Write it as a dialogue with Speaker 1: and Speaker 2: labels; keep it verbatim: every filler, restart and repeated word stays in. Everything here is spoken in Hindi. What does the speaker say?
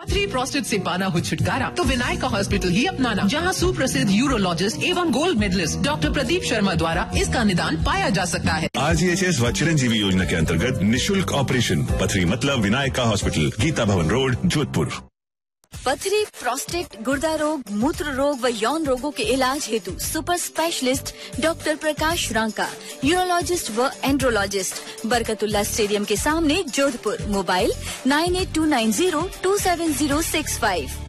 Speaker 1: पथरी प्रोस्टेट से पाना हो छुटकारा तो विनायका हॉस्पिटल ही अपनाना, जहां सुप्रसिद्ध यूरोलॉजिस्ट एवं gold medallist doctor Pradeep Sharma द्वारा इसका निदान पाया जा सकता है।
Speaker 2: आरजीएचएस व चिरंजीवी योजना के अंतर्गत निशुल्क ऑपरेशन पथरी मतलब विनायका हॉस्पिटल, गीता भवन रोड, जोधपुर।
Speaker 3: पथरी, प्रोस्टेट, गुर्दा रोग, मूत्र रोग व यौन रोगों के इलाज हेतु सुपर स्पेशलिस्ट डॉक्टर प्रकाश रांका, यूरोलॉजिस्ट व एंड्रोलॉजिस्ट, बरकतुल्ला स्टेडियम के सामने, Jodhpur. Mobile nine eight to nine zero to seven zero six five.